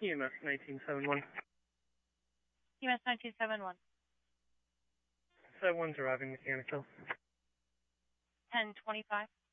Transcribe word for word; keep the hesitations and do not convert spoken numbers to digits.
E M S nineteen seventy-one. E M S nineteen seventy-one. seven one's arriving mechanical. ten twenty-five.